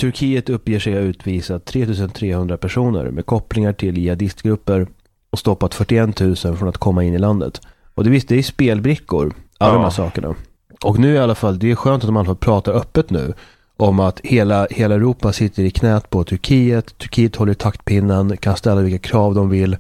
Turkiet uppger sig ha utvisat 3300 personer med kopplingar till jihadistgrupper och stoppat 41 000 från att komma in i landet. Och det är spelbrickor, alla de här sakerna. Och nu i alla fall, det är skönt att de i alla fall pratar öppet nu om att hela Europa sitter i knät på Turkiet. Turkiet håller i taktpinnen, kan ställa vilka krav de vill.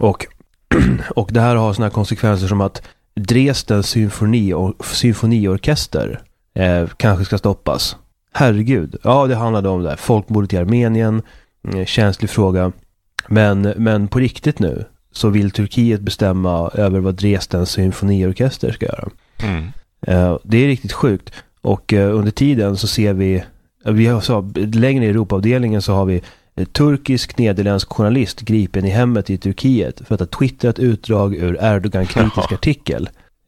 Och det här har såna här konsekvenser som att Dresdens symfoniorkester kanske ska stoppas. Herregud. Ja, det handlade om det här. Folkmordet i Armenien, känslig fråga. Men på riktigt nu så vill Turkiet bestämma över vad Dresdens symfoniorkester ska göra. Det är riktigt sjukt. Och under tiden så ser vi har längre i Europaavdelningen så har vi turkisk-nederländsk journalist gripen i hemmet i Turkiet för att ha twittrat utdrag ur Erdogan-kritisk artikel.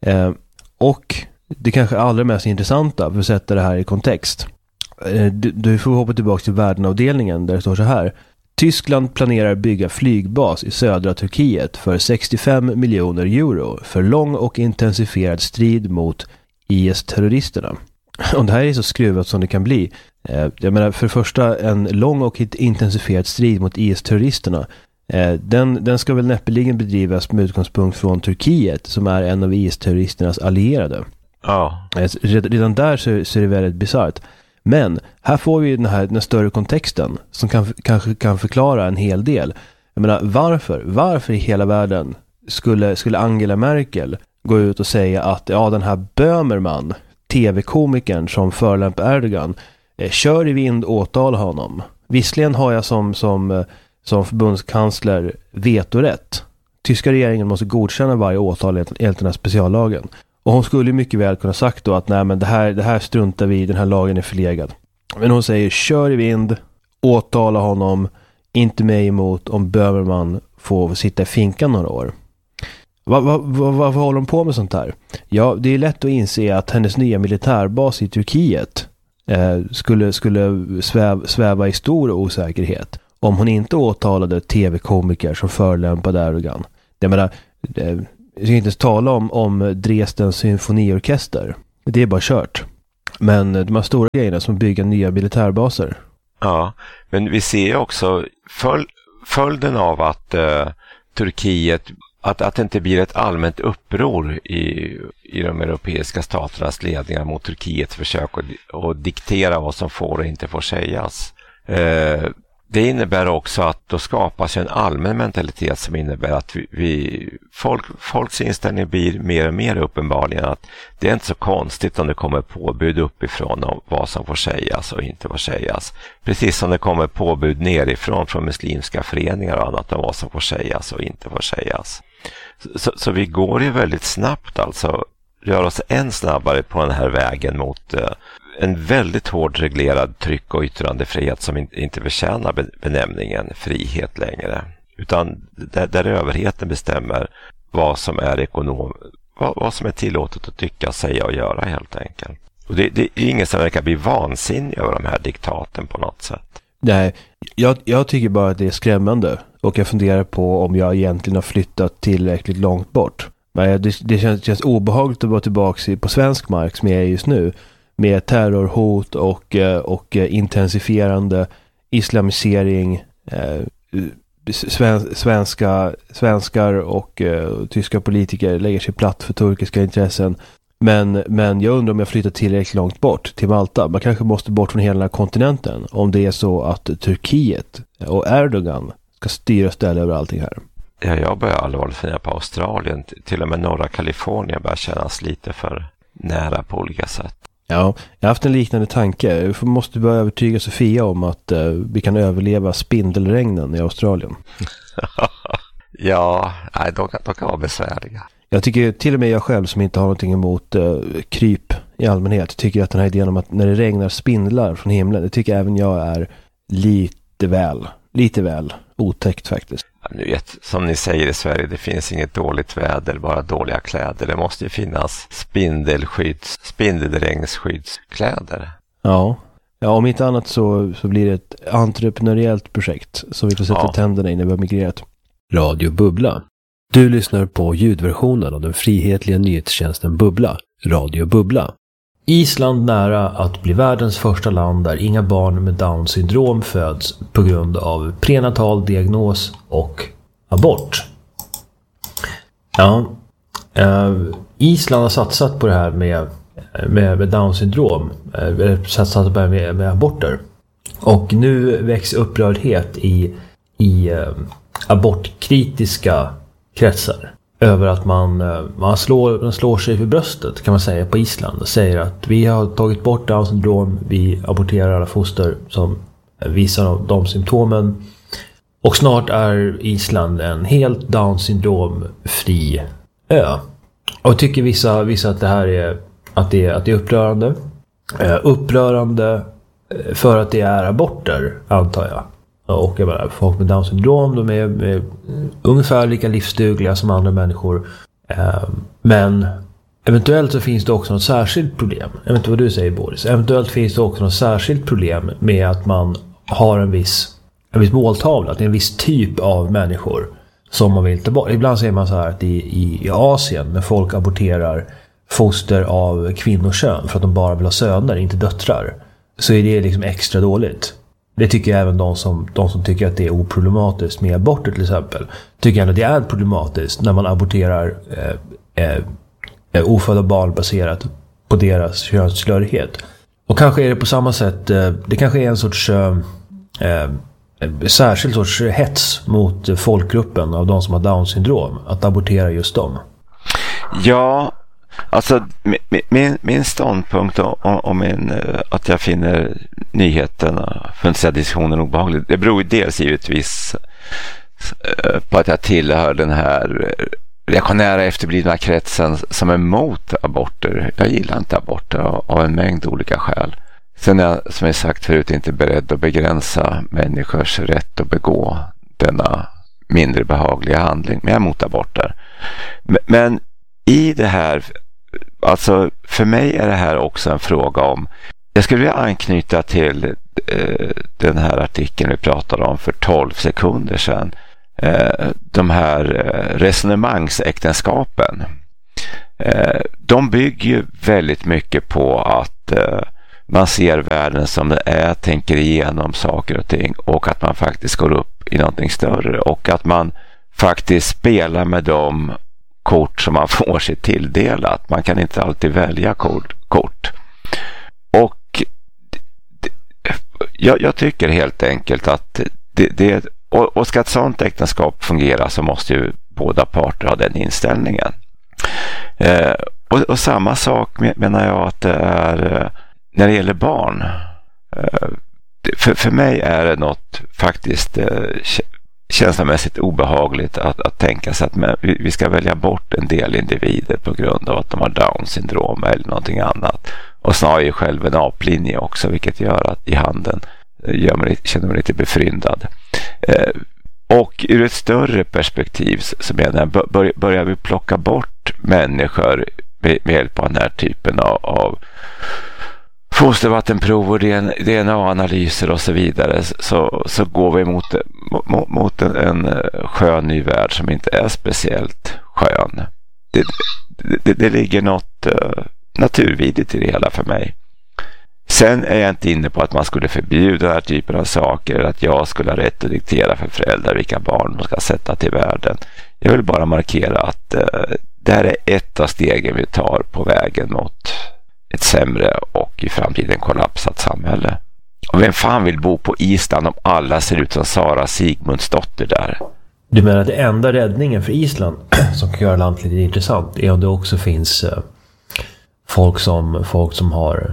Och det kanske allra mest intressanta för att sätta det här i kontext. Du får hoppa tillbaka till världenavdelningen där det står så här. Tyskland planerar bygga flygbas i södra Turkiet för 65 miljoner euro för lång och intensifierad strid mot IS-terroristerna. Och det här är så skruvat som det kan bli. Jag menar, för det första, en lång och intensifierad strid mot IS-terroristerna. Den ska väl näppeligen bedrivas med utgångspunkt från Turkiet som är en av IS-terroristernas allierade. Redan där så är det väldigt bisarrt. Men här får vi den större kontexten som kanske kan förklara en hel del. Jag menar, varför i hela världen skulle Angela Merkel gå ut och säga att den här Böhmermann, tv-komikern som förolämpar Erdogan, kör i vind, åtala honom. Visserligen har jag som förbundskansler vetorätt. Tyska regeringen måste godkänna varje åtal enligt den här speciallagen. Och hon skulle mycket väl kunna sagt då att nej, men det här struntar vi i, den här lagen är förlegad. Men hon säger kör i vind, åtala honom, inte mig emot om Böhmermann får sitta i finkan några år. Vad håller de på med sånt här? Ja, det är lätt att inse att hennes nya militärbas i Turkiet skulle sväva i stor osäkerhet om hon inte åtalade tv-komiker som förolämpade Erdogan. Jag menar, jag ska inte ens tala om Dresdens symfoniorkester. Det är bara kört. Men de här stora grejerna som bygger nya militärbaser. Ja, men vi ser också följden av att Turkiet, att det inte blir ett allmänt uppror i de europeiska staternas ledningar mot Turkiets försök att diktera vad som får och inte får sägas. Det innebär också att då skapas en allmän mentalitet som innebär att folks inställning blir mer och mer uppenbarligen att det är inte så konstigt om det kommer påbud uppifrån om vad som får sägas och inte får sägas. Precis som det kommer påbud nerifrån från muslimska föreningar och annat om vad som får sägas och inte får sägas. Så vi går ju väldigt snabbt, alltså rör oss än snabbare på den här vägen mot en väldigt hårt reglerad tryck- och yttrandefrihet som inte förtjänar benämningen frihet längre. Utan där överheten bestämmer vad som är vad som är tillåtet att tycka, säga och göra helt enkelt. Och det är ingen som verkar bli vansinnig över de här diktaten på något sätt. Nej, jag tycker bara att det är skrämmande. Och jag funderar på om jag egentligen har flyttat tillräckligt långt bort. Men det känns obehagligt att vara tillbaka på svensk mark som jag är just nu. Med terrorhot och intensifierande islamisering. Svenskar och tyska politiker lägger sig platt för turkiska intressen. Men jag undrar om jag flyttar tillräckligt långt bort till Malta. Man kanske måste bort från hela den här kontinenten. Om det är så att Turkiet och Erdogan ska styra ställe över allting här. Ja, jag börjar allvarligt fundera på Australien. Till och med norra Kalifornien börjar kännas lite för nära på olika sätt. Ja, jag har haft en liknande tanke. Vi måste börja övertyga Sofia om att vi kan överleva spindelregnen i Australien. Ja, nej, de kan vara besvärliga. Jag tycker till och med jag själv som inte har någonting emot kryp i allmänhet tycker att den här idén om att när det regnar spindlar från himlen, det tycker även jag är lite väl otäckt faktiskt. Ja, nu vet, som ni säger i Sverige, det finns inget dåligt väder, bara dåliga kläder. Det måste ju finnas spindelregnsskyddskläder. Ja, om inte annat så blir det ett entreprenöriellt projekt som vi får sätta tänderna in när vi har migrerat. Radio Bubbla. Du lyssnar på ljudversionen av den frihetliga nyhetstjänsten Bubbla, Radio Bubbla. Island nära att bli världens första land där inga barn med Downs syndrom föds på grund av prenatal diagnos och abort. Ja, Island har satsat på det här med Downs syndrom, satsat på det här med aborter. Och nu väcks upprördhet i abortkritiska kretsar över att man slår sig för bröstet, kan man säga, på Island och säger att vi har tagit bort Downs syndrom, vi aborterar alla foster som visar de symptomen, och snart är Island en helt Downs syndrom fri ö. Och tycker vissa att det här är att det är upprörande. Upprörande för att det är aborter, antar jag. Och jag menar, folk med Downs syndrom, de är ungefär lika livsdugliga som andra människor. Men eventuellt så finns det också något särskilt problem. Jag vet inte vad du säger, Boris. Eventuellt finns det också något särskilt problem med att man har en viss måltavla. Att det är en viss typ av människor som man vill ta bort. Ibland säger man så här att i Asien, när folk aborterar foster av kvinnokön för att de bara vill ha söner, inte döttrar, så är det liksom extra dåligt. Det tycker jag även de som tycker att det är oproblematiskt med aborter till exempel. Tycker ändå att det är problematiskt när man aborterar ofödda barn baserat på deras könstillhörighet. Och kanske är det på samma sätt, det kanske är en sorts särskild sorts hets mot folkgruppen av de som har Downs syndrom, att abortera just dem. Ja, alltså min ståndpunkt om att jag finner nyheterna, för att säga diskussionen obehaglig, det beror ju dels givetvis på att jag tillhör den här reaktionära efterblivna kretsen som är emot aborter. Jag gillar inte aborter av en mängd olika skäl. Sen är jag, som jag sagt förut, inte beredd att begränsa människors rätt att begå denna mindre behagliga handling, men jag är emot aborter. Men i det här, alltså för mig är det här också en fråga om, jag skulle vilja anknyta till den här artikeln vi pratade om för 12 sekunder sedan. De här resonemangsäktenskapen. De bygger ju väldigt mycket på att man ser världen som det är, tänker igenom saker och ting, och att man faktiskt går upp i någonting större, och att man faktiskt spelar med de kort som man får sig tilldelat. Man kan inte alltid välja kort. Och jag tycker helt enkelt att och ska ett sånt äktenskap fungera så måste ju båda parter ha den inställningen. Och samma sak menar jag att det är när det gäller barn. För mig är det något faktiskt känslomässigt obehagligt att tänka sig att vi ska välja bort en del individer på grund av att de har Downs syndrom eller någonting annat. Och snarare själv en aplinje också, vilket gör att i handen känner mig lite befryndad. Och ur ett större perspektiv så menar jag, börjar vi plocka bort människor med hjälp av den här typen av fostervattenprover, DNA-analyser och så vidare, så går vi mot en skön ny värld som inte är speciellt skön. Det ligger något naturvidrigt i det hela för mig. Sen är jag inte inne på att man skulle förbjuda den här typen av saker, eller att jag skulle ha rätt att diktera för föräldrar vilka barn de ska sätta till världen. Jag vill bara markera att det här är ett av stegen vi tar på vägen mot ett sämre och i framtiden kollapsat samhälle. Och vem fan vill bo på Island om alla ser ut som Sara Sigmundsdotter där? Du menar att det enda räddningen för Island som kan göra landet lite intressant är om det också finns folk som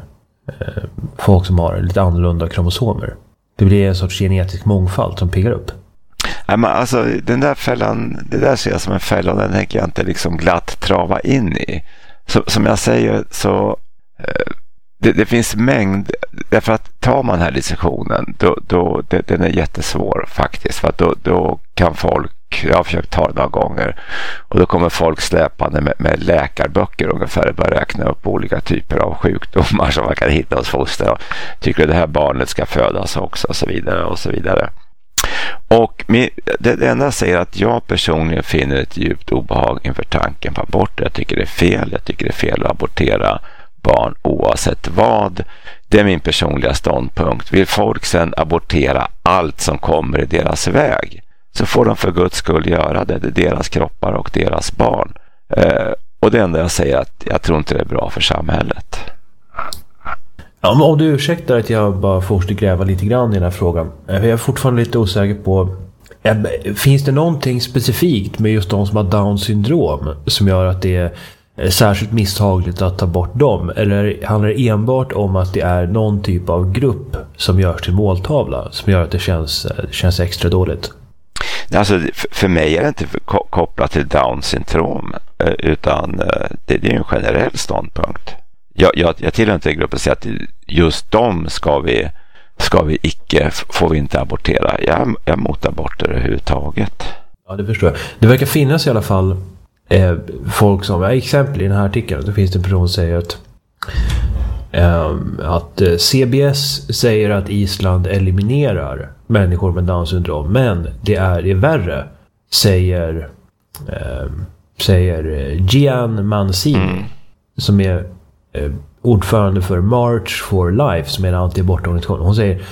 har lite annorlunda kromosomer. Det blir en sorts genetisk mångfald som piggar upp. Ja, men alltså den där fällan, det där ser jag som en fälla, och den tänker jag inte liksom glatt trava in i. Som jag säger så det finns mängd, därför att tar man den här diskussionen då den är jättesvår faktiskt, för att då kan folk, jag har försökt ta det några gånger, och då kommer folk släpande med läkarböcker ungefär och börjar räkna upp olika typer av sjukdomar som man kan hitta hos foster, och tycker att det här barnet ska födas också, och så vidare och så vidare. Och det enda säger att jag personligen finner ett djupt obehag inför tanken på abort. Jag tycker det är fel att abortera barn oavsett vad. Det är min personliga ståndpunkt. Vill folk sedan abortera allt som kommer i deras väg, så får de för Guds skull göra det. Det är deras kroppar och deras barn. Och det enda jag säger är att jag tror inte det är bra för samhället. Ja, men om du ursäktar att jag bara fortsätter gräva lite grann i den här frågan. Jag är fortfarande lite osäker på, finns det någonting specifikt med just de som har Downs syndrom som gör att det är särskilt misshagligt att ta bort dem? Eller handlar det enbart om att det är någon typ av grupp som görs till måltavla som gör att det känns extra dåligt? Alltså, för mig är det inte kopplat till Downs syndrom, utan det är en generell ståndpunkt. Jag tillhör inte gruppen och säger att just dem får vi inte abortera. Jag är emot aborter överhuvudtaget. Ja, det förstår jag. Det verkar finnas i alla fall folk som, exempel i den här artikeln, det finns en person som säger att CBS säger att Island eliminerar människor med Downs syndrom, men det är värre, säger Gian Mancini, som är ordförande för March for Life, som är en anti-abortorganisation. Hon säger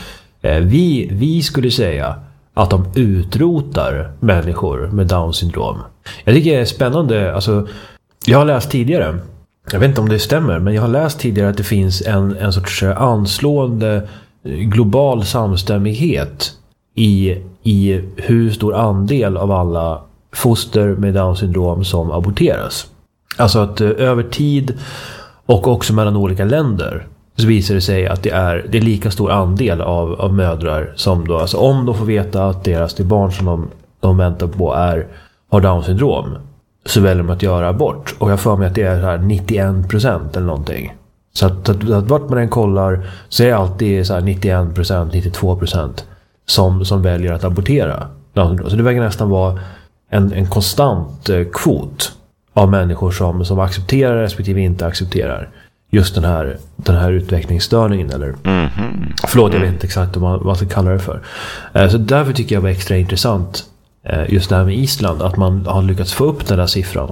vi skulle säga att de utrotar människor med Downs syndrom. Jag tycker det är spännande. Alltså, jag har läst tidigare, jag vet inte om det stämmer, men jag har läst tidigare att det finns en sorts anslående global samstämmighet i hur stor andel av alla foster med Downs syndrom som aborteras. Alltså att över tid och också mellan olika länder så visar det sig att det är lika stor andel av mödrar som då, alltså om de får veta att det barn som de väntar på har Downs syndrom, så väljer de att göra abort. Och jag får mig att det är så här 91% eller någonting. Så att vart man än kollar så är det alltid så här 91%, 92% som väljer att abortera. Så det verkar nästan vara en konstant kvot av människor som accepterar respektive inte accepterar just den här utvecklingsstörningen, eller förlåt, jag vet inte exakt vad man ska kalla det för. Så därför tycker jag var extra intressant just det här med Island, att man har lyckats få upp den där siffran,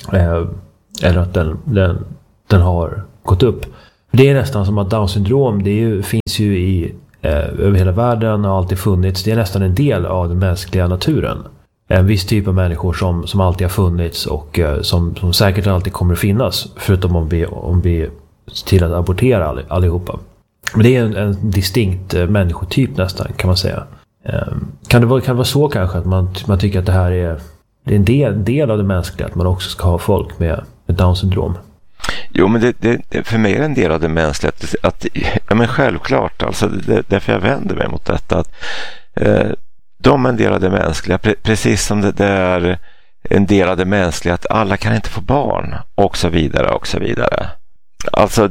eller att den har gått upp. Det är nästan som att Downs syndrom, finns ju över hela världen och alltid funnits. Det är nästan en del av den mänskliga naturen. En viss typ av människor som alltid har funnits och som säkert alltid kommer att finnas, förutom om vi till att abortera allihopa. Men det är en distinkt människotyp nästan, kan man säga. Kan det vara så kanske att man tycker att det här är en del av det mänskliga, att man också ska ha folk med Downs syndrom? Jo, men det för mig är en del av det mänskliga ja, men självklart, alltså därför jag vänder mig mot detta, att de är en del av det mänskliga, precis som det är en del av det mänskliga att alla kan inte få barn, och så vidare och så vidare. Alltså,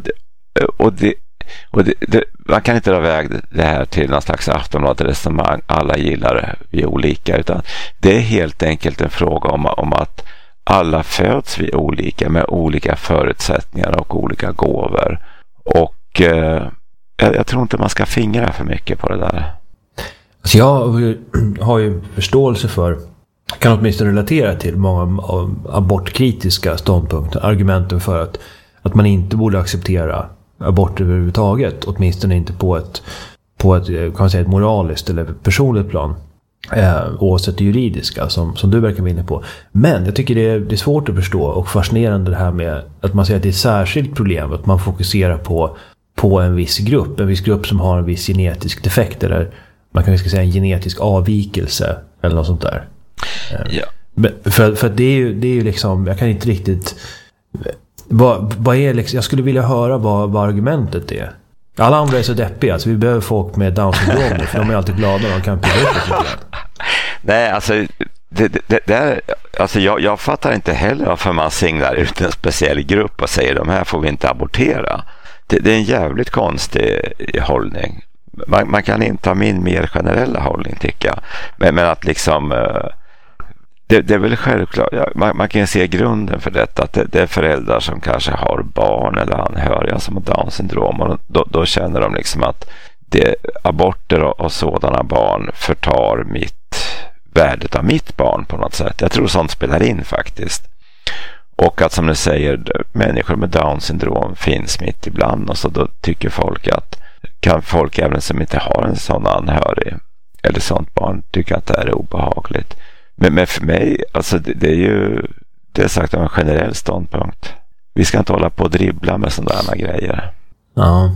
man kan inte dra iväg det här till någon slags Aftonbladet-resonemang, alla gillar vi olika, utan det är helt enkelt en fråga om att alla föds vi olika, med olika förutsättningar och olika gåvor, och jag tror inte man ska fingra för mycket på det där. Så jag har ju förståelse för, kan åtminstone relatera till många av abortkritiska ståndpunkter, argumenten för att man inte borde acceptera abort överhuvudtaget, åtminstone inte på ett kan man säga, ett moraliskt eller personligt plan, oavsett det juridiska som du verkar vara inne på. Men jag tycker det är svårt att förstå och fascinerande det här med att man säger att det är ett särskilt problem att man fokuserar på en viss grupp som har en viss genetisk defekt, eller man kan säga en genetisk avvikelse eller något sånt där. Ja. För det är ju liksom, jag kan inte riktigt, vad är liksom, jag skulle vilja höra vad argumentet är. Alla andra är så deppiga, så vi behöver folk med Downs syndrom, för de är alltid glada och de kan pilla upp det. Nej, alltså alltså jag fattar inte heller varför man singlar ut en speciell grupp och säger de här får vi inte abortera. Det är en jävligt konstig hållning. Man kan inte ha min mer generella hållning, tycker jag. Men att liksom det är väl självklart, man kan se grunden för detta, att det är föräldrar som kanske har barn eller anhöriga som har Downs syndrom, och då känner de liksom att aborter och sådana barn förtar värdet av mitt barn på något sätt. Jag tror sånt spelar in faktiskt. Och att som du säger, människor med Down syndrom finns mitt ibland, och så då tycker folk att kan folk även som inte har en sån anhörig eller sånt barn tycka att det är obehagligt. Men för mig, alltså det är ju det är sagt en generell ståndpunkt. Vi ska inte hålla på och dribbla med sådana här grejer. Ja.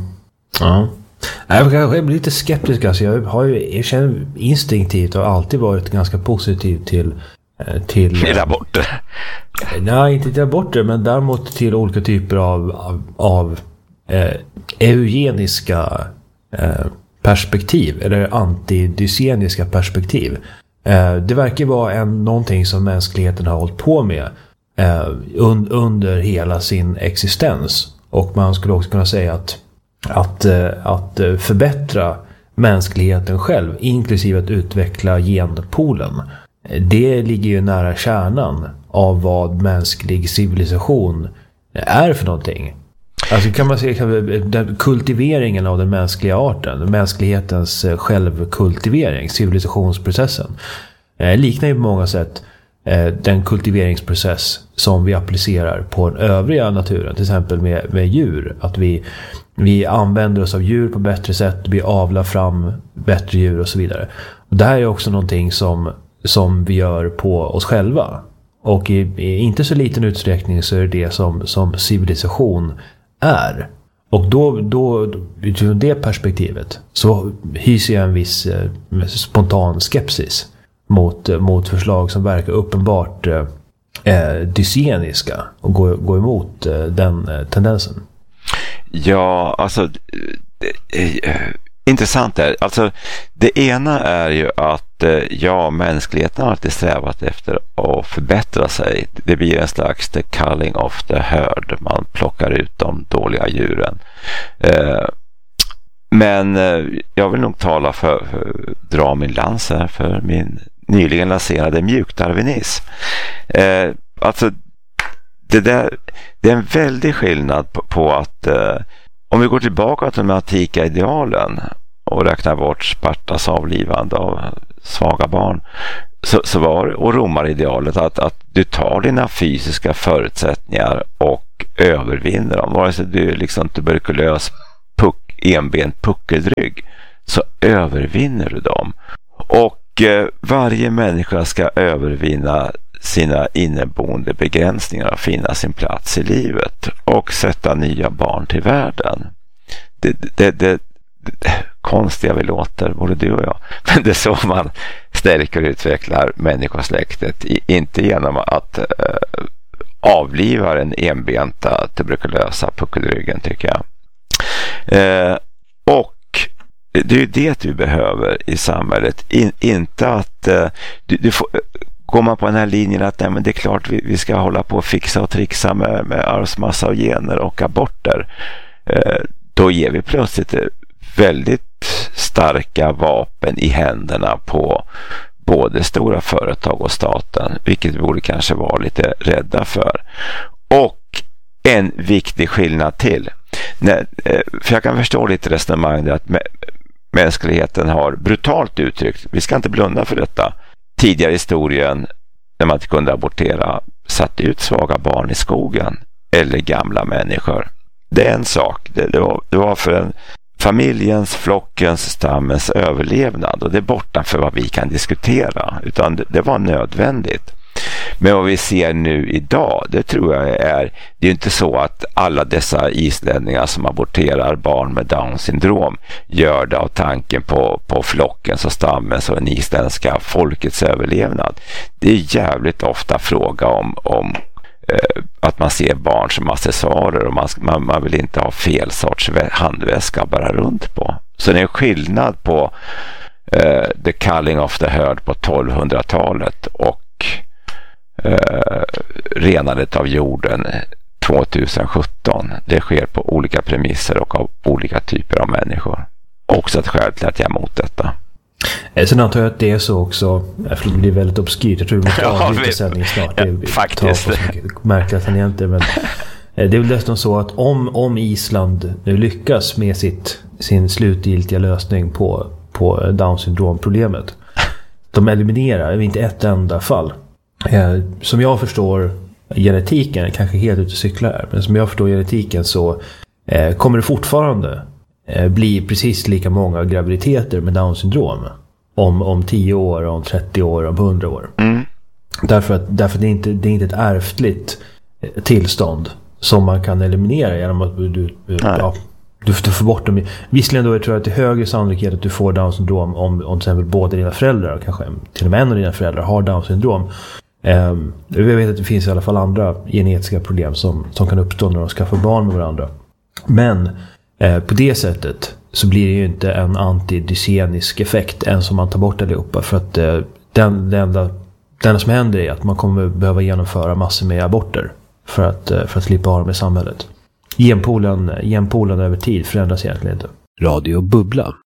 Jag blir lite skeptisk. Alltså jag känner instinktivt och alltid varit ganska positiv till aborter. Nej, inte till aborter, men däremot till olika typer av eugeniska perspektiv eller antidyseniska perspektiv. Det verkar vara någonting som mänskligheten har hållit på med under hela sin existens. Och man skulle också kunna säga att förbättra mänskligheten själv, inklusive att utveckla genpoolen. Det ligger ju nära kärnan av vad mänsklig civilisation är för någonting. Alltså kan man säga kultiveringen av den mänskliga arten, mänsklighetens självkultivering, civilisationsprocessen, liknar ju på många sätt den kultiveringsprocess som vi applicerar på den övriga naturen, till exempel med djur. Att vi använder oss av djur på bättre sätt, vi avlar fram bättre djur och så vidare. Och det här är också någonting som vi gör på oss själva. Och i inte så liten utsträckning så är det som civilisation är. Och då utifrån det perspektivet så hyser jag en viss spontan skepsis mot förslag som verkar uppenbart dyseniska och gå emot den tendensen. Ja, alltså intressant är, alltså det ena är ju att mänskligheten har alltid strävat efter att förbättra sig. Det blir en slags the culling of the herd. Man plockar ut de dåliga djuren. Men jag vill nog dra min lans här för min nyligen lanserade mjukdarwinism. Alltså det är en väldig skillnad på att om vi går tillbaka till de antika idealen och räknar bort Spartas avlivande av svaga barn, så var och romaridealet att du tar dina fysiska förutsättningar och övervinner dem. Vare sig du är liksom tuberkulös, enbent puckelrygg, så övervinner du dem. Och varje människa ska övervinna sina inneboende begränsningar och finna sin plats i livet och sätta nya barn till världen. Det konstiga vi låter, både du och jag, men det är så man stärker och utvecklar människosläktet, inte genom att avliva den enbenta tuberkulösa puckelryggen, tycker jag. Och det är ju det vi behöver i samhället, inte att du får. Går man på den här linjen att men det är klart vi ska hålla på och fixa och trixa med arvsmassa och gener och aborter, då ger vi plötsligt väldigt starka vapen i händerna på både stora företag och staten, vilket vi borde kanske vara lite rädda för. Och en viktig skillnad till, för jag kan förstå lite resonemang att mänskligheten har brutalt uttryckt, vi ska inte blunda för detta, tidigare i historien när man inte kunde abortera satt ut svaga barn i skogen eller gamla människor. Det är en sak. Det var för en familjens, flockens, stammens överlevnad, och det är bortanför vad vi kan diskutera, utan det var nödvändigt. Men vad vi ser nu idag, det tror jag det är ju inte så att alla dessa islänningar som aborterar barn med Down syndrom gör det av tanken på flockens och stammens och den isländska folkets överlevnad. Det är jävligt ofta fråga om att man ser barn som accessoarer, och man vill inte ha fel sorts handväska bara runt på. Så det är en skillnad på the culling of the herd på 1200-talet och renandet av jorden 2017. Det sker på olika premisser och av olika typer av människor. Också ett skäl till att jag är emot detta. Sen antar jag att det är så också, för det blir väldigt obskyrt. Jag tror vi måste avbryta sändningen snart. Det faktiskt. Märkligt att han egentligen, men det är väl nästan så att om Island nu lyckas med sin slutgiltiga lösning på Down syndrom-problemet, de eliminerar inte ett enda fall. Som jag förstår genetiken kanske helt ute och cyklar här. Men som jag förstår genetiken så kommer det fortfarande bli precis lika många graviditeter med Downs syndrom. Om 10 år, om 30 år, om 100 år. Därför att det är inte ett ärftligt tillstånd som man kan eliminera genom att du får bort dem. Visserligen då jag tror att det är högre sannolikhet att du får Downs syndrom om till exempel båda dina föräldrar, kanske till och med en av dina föräldrar har Downs syndrom. Jag vet att det finns i alla fall andra genetiska problem som kan uppstå när de skaffar barn med varandra. Men på det sättet så blir det ju inte en antidysenisk effekt än som man tar bort allihopa. För att det enda som händer är att man kommer behöva genomföra massor med aborter för att slippa ha dem i samhället. Genpoolen över tid förändras egentligen inte. Radio Bubbla.